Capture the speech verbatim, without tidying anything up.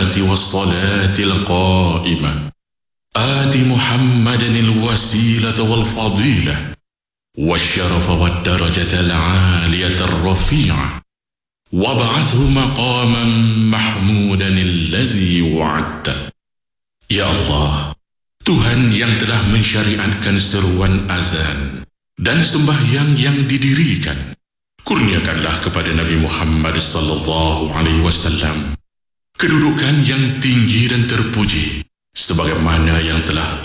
القائمة والصلاة القائمة آت محمدا الوسيلة والفضيلة والشرف والدرجة العالية الرفيعة وابعثه مقاما محمودا الذي وعدته. Ya Allah, Tuhan yang telah mensyariatkan seruan azan dan sembahyang yang didirikan, kurniakanlah kepada Nabi Muhammad sallallahu alaihi wasallam kedudukan yang tinggi dan terpuji sebagaimana yang telah